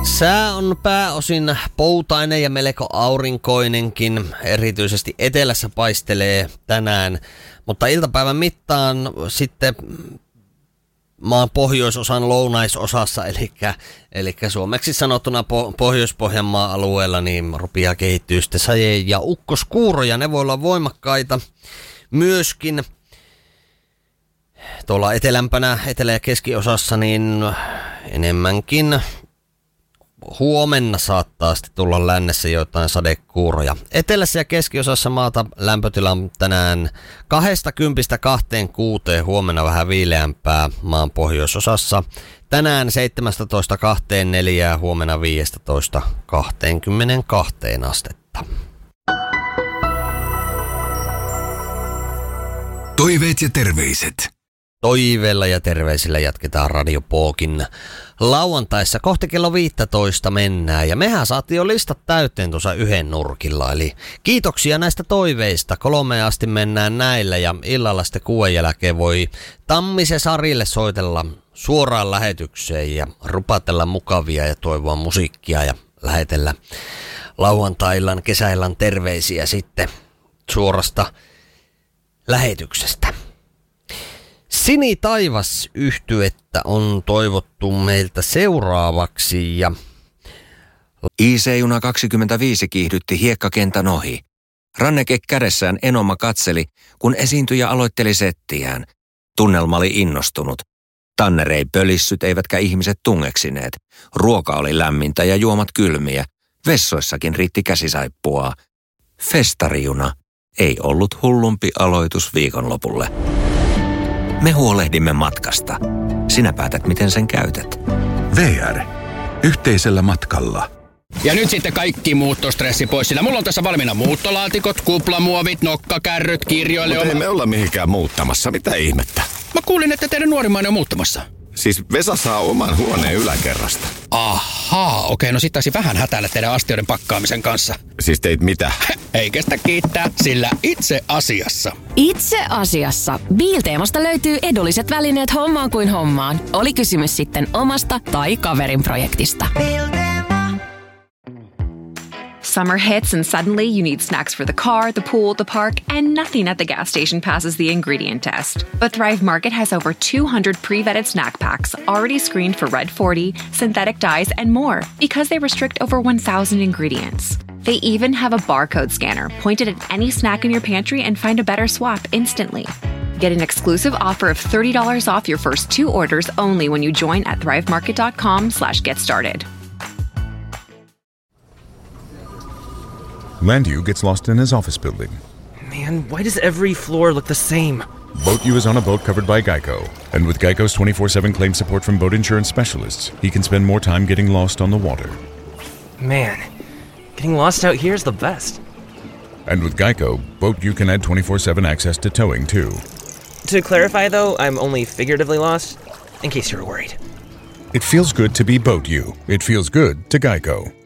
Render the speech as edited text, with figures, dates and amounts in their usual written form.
Sää on pääosin poutainen ja melko aurinkoinenkin. Erityisesti etelässä paistelee tänään, mutta iltapäivän mittaan sitten maan pohjoisosan lounaisosassa, eli suomeksi sanottuna Pohjois-Pohjanmaan alueella, niin rupeaa kehittyä sitten saje- ja ukkoskuuroja. Ne voi olla voimakkaita myöskin. Tuolla etelämpänä, etelä- ja keskiosassa, niin enemmänkin huomenna saattaa sitten tulla lännessä joitain sadekuuroja. Etelässä ja keskiosassa maata lämpötila on tänään 20–26, huomenna vähän viileämpää maan pohjoisosassa. Tänään 17–24, huomenna 15–22 astetta. Toiveet ja terveiset. Toiveilla ja terveisillä jatketaan Radio Pookin lauantaissa. Kohti kello 15 mennään ja mehän saatiin jo listat täyteen tuossa yhden nurkilla. Eli kiitoksia näistä toiveista. 3 asti mennään näillä ja illalla sitten 6 jälkeen voi Tammisen Sarille soitella suoraan lähetykseen ja rupatella mukavia ja toivoa musiikkia ja lähetellä lauantaillan, kesäillan terveisiä sitten suorasta lähetyksestä. Sini Taivas -yhtyettä on toivottu meiltä seuraavaksi ja IC-juna 25 kiihdytti hiekkakentän ohi. Ranneke kädessään Enoma katseli, kun esiintyjä aloitteli settiään. Tunnelma oli innostunut. Tanner ei pölissyt eivätkä ihmiset tungeksineet. Ruoka oli lämmintä ja juomat kylmiä. Vessoissakin riitti käsisaippuaa. Festarijuna ei ollut hullumpi aloitus viikonlopulle. Me huolehdimme matkasta. Sinä päätät, miten sen käytät. VR. Yhteisellä matkalla. Ja nyt sitten kaikki muuttostressi pois, sillä mulla on tässä valmiina muuttolaatikot, kuplamuovit, nokkakärryt, kirjoille. Mutta ei me olla mihinkään muuttamassa. Mitä ihmettä? Mä kuulin, että teidän nuorimmainen on muuttamassa. Siis Vesa saa oman huoneen yläkerrasta. Ahaa, okei, no sit taisi vähän hätäillä teidän astioiden pakkaamisen kanssa. Siis teit mitä? Ei kestä kiittää, sillä itse asiassa. Itse asiassa. Biilteemasta löytyy edulliset välineet hommaan kuin hommaan. Oli kysymys sitten omasta tai kaverin projektista. Summer hits and suddenly you need snacks for the car, the pool, the park, and nothing at the gas station passes the ingredient test. But Thrive Market has over 200 pre-vetted snack packs already screened for Red 40, synthetic dyes, and more because they restrict over 1,000 ingredients. They even have a barcode scanner pointed at any snack in your pantry and find a better swap instantly. Get an exclusive offer of $30 off your first 2 orders only when you join at thrivemarket.com/getstarted. Landu gets lost in his office building. Man, why does every floor look the same? Boat U is on a boat covered by Geico. And with Geico's 24/7 claim support from boat insurance specialists, he can spend more time getting lost on the water. Man, getting lost out here is the best. And with Geico, Boat U can add 24/7 access to towing too. To clarify though, I'm only figuratively lost, in case you're worried. It feels good to be Boat U. It feels good to Geico.